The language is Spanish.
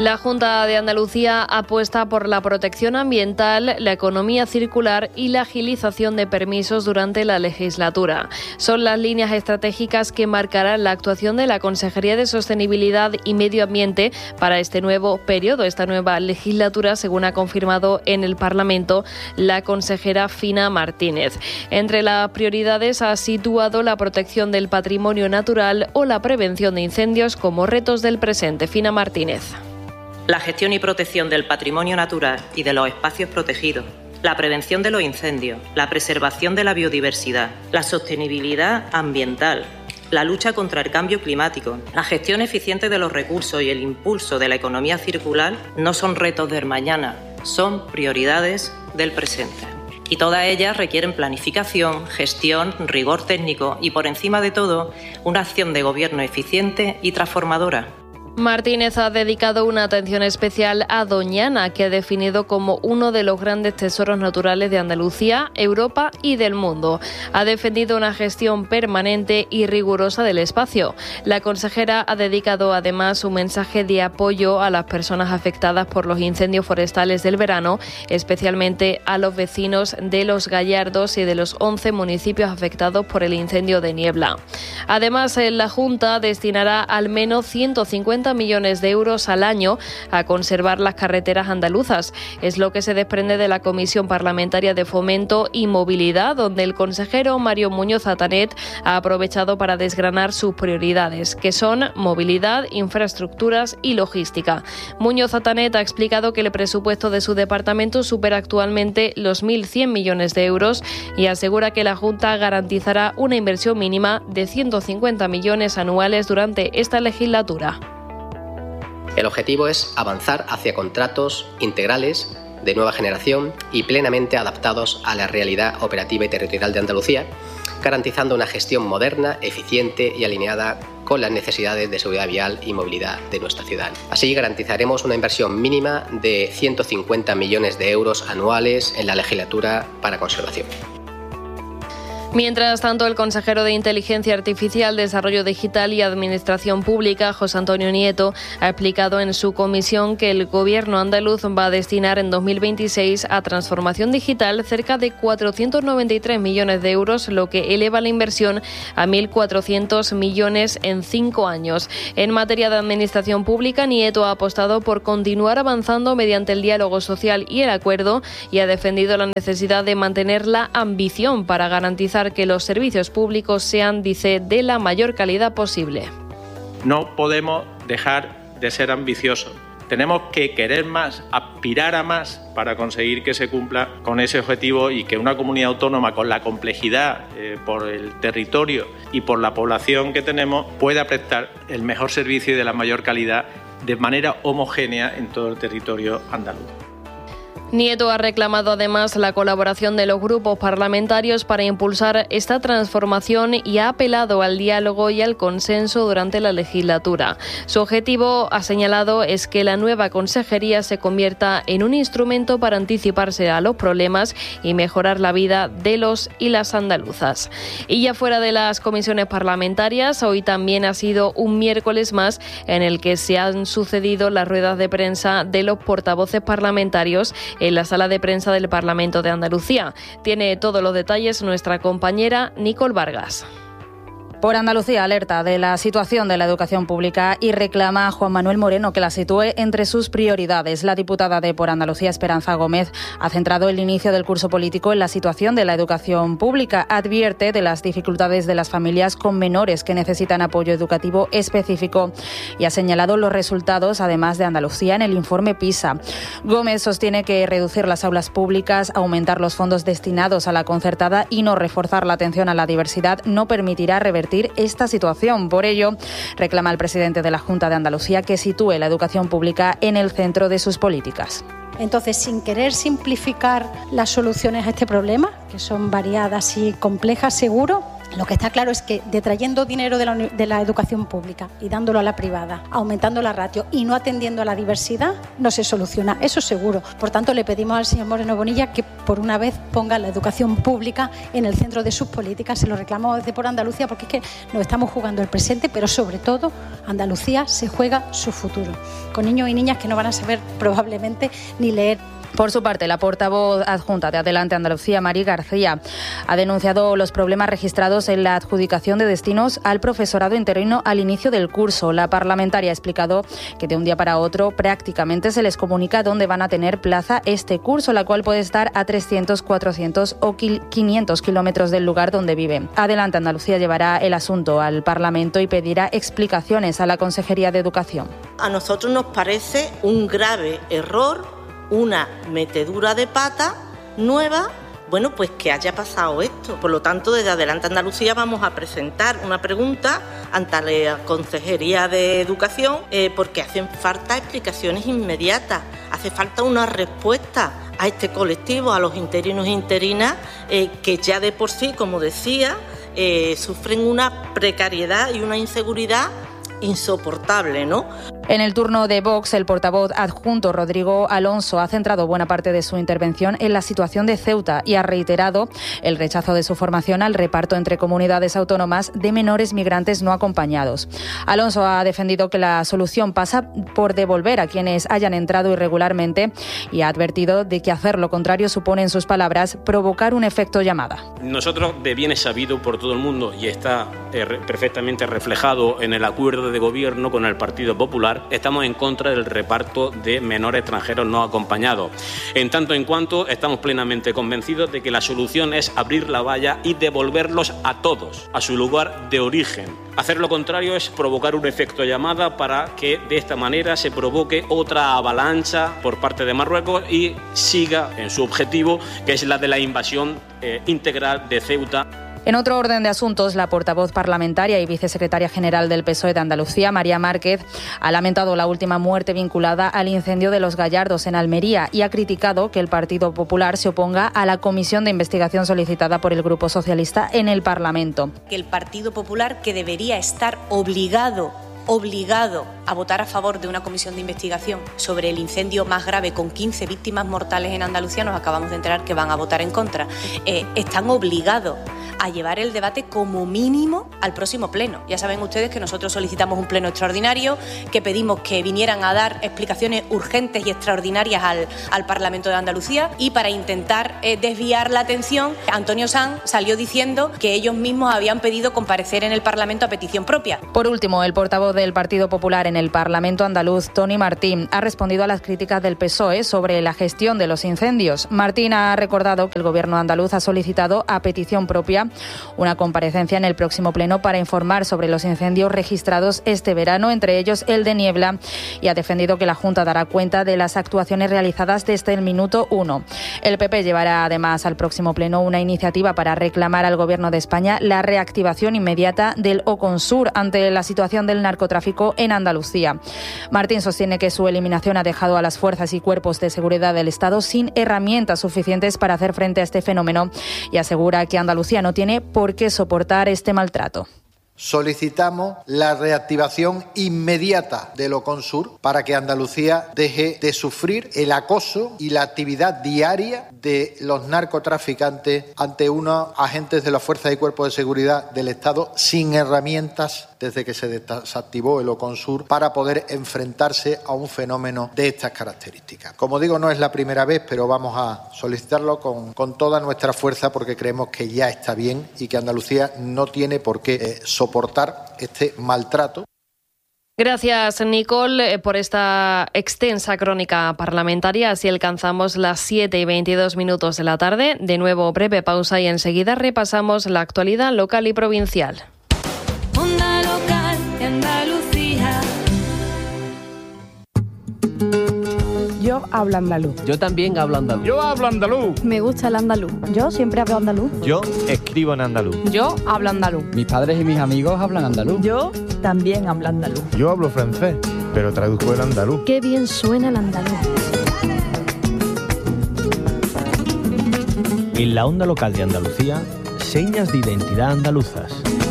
La Junta de Andalucía apuesta por la protección ambiental, la economía circular y la agilización de permisos durante la legislatura. Son las líneas estratégicas que marcarán la actuación de la Consejería de Sostenibilidad y Medio Ambiente para este nuevo periodo, esta nueva legislatura, según ha confirmado en el Parlamento la consejera Fina Martínez. Entre las prioridades ha situado la protección del patrimonio natural o la prevención de incendios como retos del presente. Fina Martínez. La gestión y protección del patrimonio natural y de los espacios protegidos, la prevención de los incendios, la preservación de la biodiversidad, la sostenibilidad ambiental, la lucha contra el cambio climático, la gestión eficiente de los recursos y el impulso de la economía circular no son retos del mañana, son prioridades del presente. Y todas ellas requieren planificación, gestión, rigor técnico y, por encima de todo, una acción de gobierno eficiente y transformadora. Martínez ha dedicado una atención especial a Doñana, que ha definido como uno de los grandes tesoros naturales de Andalucía, Europa y del mundo. Ha defendido una gestión permanente y rigurosa del espacio. La consejera ha dedicado además un mensaje de apoyo a las personas afectadas por los incendios forestales del verano, especialmente a los vecinos de Los Gallardos y de los 11 municipios afectados por el incendio de Niebla. Además, la Junta destinará al menos 150 millones de euros al año a conservar las carreteras andaluzas. Es lo que se desprende de la Comisión Parlamentaria de Fomento y Movilidad, donde el consejero Mario Muñoz Atanet ha aprovechado para desgranar sus prioridades, que son movilidad, infraestructuras y logística. Muñoz Atanet ha explicado que el presupuesto de su departamento supera actualmente los 1.100 millones de euros y asegura que la Junta garantizará una inversión mínima de 150 millones anuales durante esta legislatura. El objetivo es avanzar hacia contratos integrales de nueva generación y plenamente adaptados a la realidad operativa y territorial de Andalucía, garantizando una gestión moderna, eficiente y alineada con las necesidades de seguridad vial y movilidad de nuestra ciudad. Así garantizaremos una inversión mínima de 150 millones de euros anuales en la legislatura para conservación. Mientras tanto, el consejero de Inteligencia Artificial, Desarrollo Digital y Administración Pública, José Antonio Nieto, ha explicado en su comisión que el Gobierno andaluz va a destinar en 2026 a transformación digital cerca de 493 millones de euros, lo que eleva la inversión a 1.400 millones en 5 años. En materia de Administración Pública, Nieto ha apostado por continuar avanzando mediante el diálogo social y el acuerdo y ha defendido la necesidad de mantener la ambición para garantizar que los servicios públicos sean, dice, de la mayor calidad posible. No podemos dejar de ser ambiciosos. Tenemos que querer más, aspirar a más para conseguir que se cumpla con ese objetivo y que una comunidad autónoma con la complejidad por el territorio y por la población que tenemos pueda prestar el mejor servicio y de la mayor calidad de manera homogénea en todo el territorio andaluz. Nieto ha reclamado además la colaboración de los grupos parlamentarios para impulsar esta transformación y ha apelado al diálogo y al consenso durante la legislatura. Su objetivo, ha señalado, es que la nueva consejería se convierta en un instrumento para anticiparse a los problemas y mejorar la vida de los y las andaluzas. Y ya fuera de las comisiones parlamentarias, hoy también ha sido un miércoles más en el que se han sucedido las ruedas de prensa de los portavoces parlamentarios en la sala de prensa del Parlamento de Andalucía. Tiene todos los detalles nuestra compañera Nicole Vargas. Por Andalucía alerta de la situación de la educación pública y reclama a Juan Manuel Moreno que la sitúe entre sus prioridades. La diputada de Por Andalucía, Esperanza Gómez, ha centrado el inicio del curso político en la situación de la educación pública. Advierte de las dificultades de las familias con menores que necesitan apoyo educativo específico y ha señalado los resultados, además de Andalucía, en el informe PISA. Gómez sostiene que reducir las aulas públicas, aumentar los fondos destinados a la concertada y no reforzar la atención a la diversidad no permitirá revertir esta situación. Por ello, reclama al presidente de la Junta de Andalucía que sitúe la educación pública en el centro de sus políticas. Entonces, sin querer simplificar las soluciones a este problema, que son variadas y complejas seguro, Lo que está claro es que detrayendo dinero de la educación pública y dándolo a la privada, aumentando la ratio y no atendiendo a la diversidad, no se soluciona, eso seguro. Por tanto, le pedimos al señor Moreno Bonilla que por una vez ponga la educación pública en el centro de sus políticas. Se lo reclamamos desde Por Andalucía porque es que nos estamos jugando el presente, pero sobre todo Andalucía se juega su futuro, con niños y niñas que no van a saber probablemente ni leer. Por su parte, la portavoz adjunta de Adelante Andalucía, Mari García, ha denunciado los problemas registrados en la adjudicación de destinos al profesorado interino al inicio del curso. La parlamentaria ha explicado que de un día para otro prácticamente se les comunica dónde van a tener plaza este curso, la cual puede estar a 300, 400 o 500 kilómetros del lugar donde vive. Adelante Andalucía llevará el asunto al Parlamento y pedirá explicaciones a la Consejería de Educación. A nosotros nos parece un grave error, una metedura de pata nueva, bueno, pues que haya pasado esto. Por lo tanto, desde Adelante Andalucía vamos a presentar una pregunta ante la Consejería de Educación porque hacen falta explicaciones inmediatas, hace falta una respuesta a este colectivo, a los interinos e interinas que ya de por sí, como decía, sufren una precariedad y una inseguridad insoportable, ¿no? En el turno de Vox, el portavoz adjunto Rodrigo Alonso ha centrado buena parte de su intervención en la situación de Ceuta y ha reiterado el rechazo de su formación al reparto entre comunidades autónomas de menores migrantes no acompañados. Alonso ha defendido que la solución pasa por devolver a quienes hayan entrado irregularmente y ha advertido de que hacer lo contrario supone, en sus palabras, provocar un efecto llamada. Nosotros, de bien es sabido por todo el mundo y está perfectamente reflejado en el acuerdo de gobierno con el Partido Popular, estamos en contra del reparto de menores extranjeros no acompañados. En tanto en cuanto estamos plenamente convencidos de que la solución es abrir la valla y devolverlos a todos a su lugar de origen. Hacer lo contrario es provocar un efecto llamada para que de esta manera se provoque otra avalancha por parte de Marruecos y siga en su objetivo, que es la de la invasión integral de Ceuta. En otro orden de asuntos, la portavoz parlamentaria y vicesecretaria general del PSOE de Andalucía, María Márquez, ha lamentado la última muerte vinculada al incendio de Los Gallardos en Almería y ha criticado que el Partido Popular se oponga a la comisión de investigación solicitada por el Grupo Socialista en el Parlamento. Que el Partido Popular, que debería estar obligado a votar a favor de una comisión de investigación sobre el incendio más grave con 15 víctimas mortales en Andalucía, nos acabamos de enterar que van a votar en contra. Están obligados a llevar el debate como mínimo al próximo pleno. Ya saben ustedes que nosotros solicitamos un pleno extraordinario, que pedimos que vinieran a dar explicaciones urgentes y extraordinarias al Parlamento de Andalucía, y para intentar desviar la atención, Antonio Sanz salió diciendo que ellos mismos habían pedido comparecer en el Parlamento a petición propia. Por último, el portavoz del Partido Popular en el Parlamento andaluz, Toni Martín, ha respondido a las críticas del PSOE sobre la gestión de los incendios. Martín ha recordado que el Gobierno andaluz ha solicitado a petición propia una comparecencia en el próximo pleno para informar sobre los incendios registrados este verano, entre ellos el de Niebla, y ha defendido que la Junta dará cuenta de las actuaciones realizadas desde el minuto 1. El PP llevará además al próximo pleno una iniciativa para reclamar al Gobierno de España la reactivación inmediata del Oconsur ante la situación del narcotráfico en Andalucía. Martín sostiene que su eliminación ha dejado a las fuerzas y cuerpos de seguridad del Estado sin herramientas suficientes para hacer frente a este fenómeno y asegura que Andalucía no tiene por qué soportar este maltrato. Solicitamos la reactivación inmediata del Oconsur para que Andalucía deje de sufrir el acoso y la actividad diaria de los narcotraficantes ante unos agentes de las fuerzas y cuerpos de seguridad del Estado sin herramientas desde que se desactivó el Oconsur para poder enfrentarse a un fenómeno de estas características. Como digo, no es la primera vez, pero vamos a solicitarlo con toda nuestra fuerza porque creemos que ya está bien y que Andalucía no tiene por qué soportar este maltrato. Gracias, Nicole, por esta extensa crónica parlamentaria. Así alcanzamos las 7:22 de la tarde. De nuevo, breve pausa y enseguida repasamos la actualidad local y provincial. Onda local de Andalucía. Yo hablo andaluz. Yo también hablo andaluz. Yo hablo andaluz. Me gusta el andaluz. Yo siempre hablo andaluz. Yo escribo en andaluz. Yo hablo andaluz. Mis padres y mis amigos hablan andaluz. Yo también hablo andaluz. Yo hablo francés, pero traduzco el andaluz. Qué bien suena el andaluz. En la onda local de Andalucía Señas de identidad andaluzas.